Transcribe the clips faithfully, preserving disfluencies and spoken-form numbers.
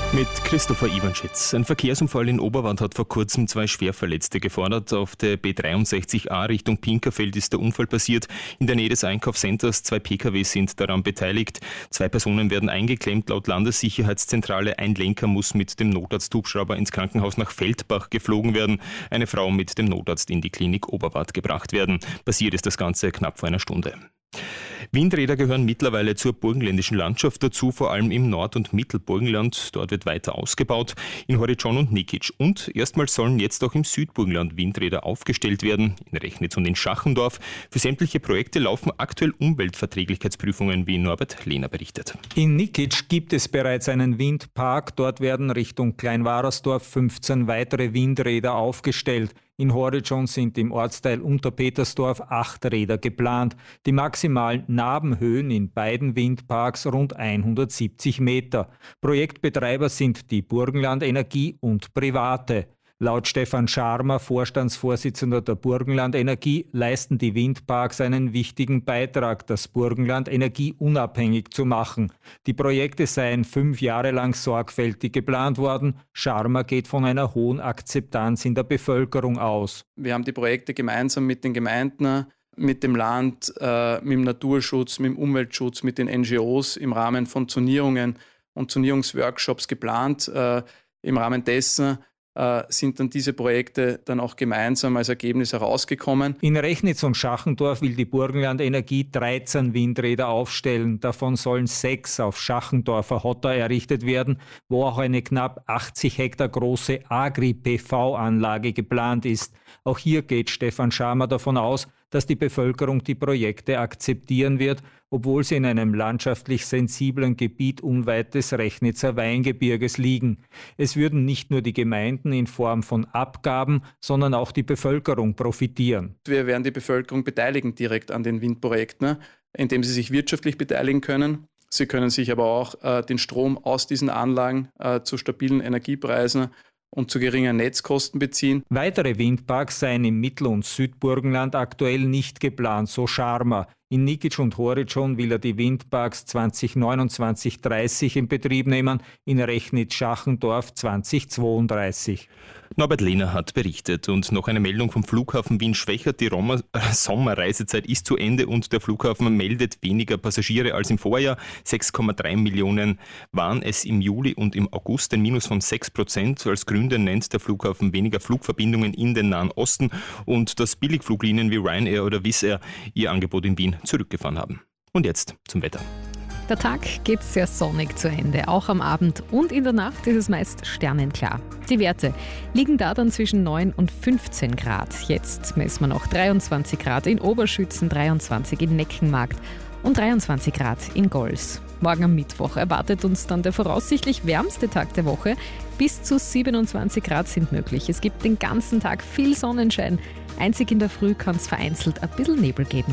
Mit Christopher Iwanschitz. Ein Verkehrsunfall in Oberwart hat vor kurzem zwei Schwerverletzte gefordert. Auf der B dreiundsechzig A Richtung Pinkerfeld ist der Unfall passiert. In der Nähe des Einkaufscenters. Zwei P K W sind daran beteiligt. Zwei Personen werden eingeklemmt. Laut Landessicherheitszentrale. Ein Lenker muss mit dem Notarzthubschrauber ins Krankenhaus nach Feldbach geflogen werden. Eine Frau mit dem Notarzt in die Klinik Oberwart gebracht werden. Passiert ist das Ganze knapp vor einer Stunde. Windräder gehören mittlerweile zur burgenländischen Landschaft dazu, vor allem im Nord- und Mittelburgenland. Dort wird weiter ausgebaut, in Horitschon und Nikic. Und erstmals sollen jetzt auch im Südburgenland Windräder aufgestellt werden, in Rechnitz und in Schachendorf. Für sämtliche Projekte laufen aktuell Umweltverträglichkeitsprüfungen, wie Norbert Lehner berichtet. In Nikic gibt es bereits einen Windpark. Dort werden Richtung Kleinwarersdorf fünfzehn weitere Windräder aufgestellt. In Horitschon sind im Ortsteil Unterpetersdorf acht Räder geplant. Die maximalen Nabenhöhen in beiden Windparks rund hundertsiebzig Meter. Projektbetreiber sind die Burgenland Energie und Private. Laut Stefan Scharmer, Vorstandsvorsitzender der Burgenland Energie, leisten die Windparks einen wichtigen Beitrag, das Burgenland Energie unabhängig zu machen. Die Projekte seien fünf Jahre lang sorgfältig geplant worden. Scharmer geht von einer hohen Akzeptanz in der Bevölkerung aus. Wir haben die Projekte gemeinsam mit den Gemeinden, mit dem Land, äh, mit dem Naturschutz, mit dem Umweltschutz, mit den N G Os im Rahmen von Zonierungen und Zonierungsworkshops geplant. Äh, Im Rahmen dessen sind dann diese Projekte dann auch gemeinsam als Ergebnis herausgekommen. In Rechnitz und Schachendorf will die Burgenland Energie dreizehn Windräder aufstellen. Davon sollen sechs auf Schachendorfer Hotter errichtet werden, wo auch eine knapp achtzig Hektar große Agri-P V-Anlage geplant ist. Auch hier geht Stefan Scharmer davon aus, dass die Bevölkerung die Projekte akzeptieren wird, obwohl sie in einem landschaftlich sensiblen Gebiet unweit des Rechnitzer Weingebirges liegen. Es würden nicht nur die Gemeinden in Form von Abgaben, sondern auch die Bevölkerung profitieren. Wir werden die Bevölkerung beteiligen direkt an den Windprojekten, indem sie sich wirtschaftlich beteiligen können. Sie können sich aber auch äh, den Strom aus diesen Anlagen äh, zu stabilen Energiepreisen und zu geringen Netzkosten beziehen. Weitere Windparks seien im Mittel- und Südburgenland aktuell nicht geplant, so Scharmer. In Nikic und Horitschon will er die Windparks zwanzig neunundzwanzig dreißig in Betrieb nehmen, in Rechnitz-Schachendorf zwanzig zweiunddreißig. Norbert Lehner hat berichtet. Und noch eine Meldung vom Flughafen Wien-Schwächert. Die Roma- Sommerreisezeit ist zu Ende und der Flughafen meldet weniger Passagiere als im Vorjahr. sechs Komma drei Millionen waren es im Juli und im August, ein Minus von sechs Prozent. Als Gründe nennt der Flughafen weniger Flugverbindungen in den Nahen Osten und dass Billigfluglinien wie Ryanair oder Wizz Air ihr Angebot in Wien zurückgefahren haben. Und jetzt zum Wetter. Der Tag geht sehr sonnig zu Ende. Auch am Abend und in der Nacht ist es meist sternenklar. Die Werte liegen da dann zwischen neun und fünfzehn Grad. Jetzt messen wir noch dreiundzwanzig Grad in Oberschützen, dreiundzwanzig in Neckenmarkt und dreiundzwanzig Grad in Gols. Morgen am Mittwoch erwartet uns dann der voraussichtlich wärmste Tag der Woche. Bis zu siebenundzwanzig Grad sind möglich. Es gibt den ganzen Tag viel Sonnenschein. Einzig in der Früh kann es vereinzelt ein bisschen Nebel geben.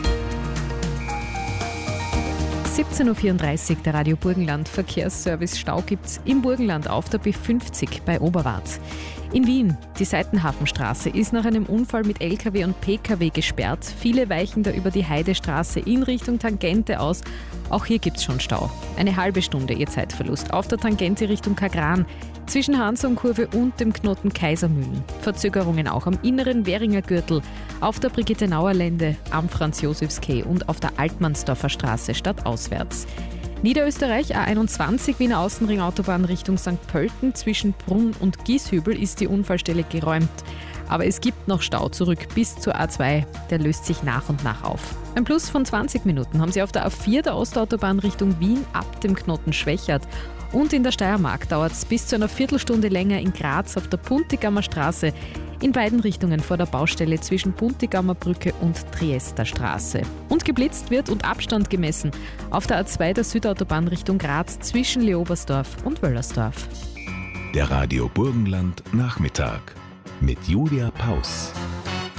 siebzehn Uhr vierunddreißig, der Radio Burgenland Verkehrsservice. Stau gibt's im Burgenland auf der B fünfzig bei Oberwart. In Wien, die Seitenhafenstraße ist nach einem Unfall mit L K W und P K W gesperrt. Viele weichen da über die Heidestraße in Richtung Tangente aus. Auch hier gibt's schon Stau. Eine halbe Stunde ihr Zeitverlust auf der Tangente Richtung Kagran. Zwischen Hansonkurve und dem Knoten Kaisermühlen. Verzögerungen auch am inneren Währinger Gürtel, auf der Brigittenauer Lände, am Franz-Josefs-Quai und auf der Altmannsdorfer Straße stadtauswärts. Niederösterreich A einundzwanzig Wiener Außenringautobahn Richtung Sankt Pölten. Zwischen Brunn und Gieshübel ist die Unfallstelle geräumt. Aber es gibt noch Stau zurück bis zur A zwei. Der löst sich nach und nach auf. Ein Plus von zwanzig Minuten haben Sie auf der A vier der Ostautobahn Richtung Wien ab dem Knoten Schwächert. Und in der Steiermark dauert es bis zu einer Viertelstunde länger in Graz auf der Puntigammer Straße. In beiden Richtungen vor der Baustelle zwischen Puntigammer Brücke und Triester Straße. Und geblitzt wird und Abstand gemessen auf der A zwei der Südautobahn Richtung Graz zwischen Leobersdorf und Wöllersdorf. Der Radio Burgenland Nachmittag mit Julia Paus.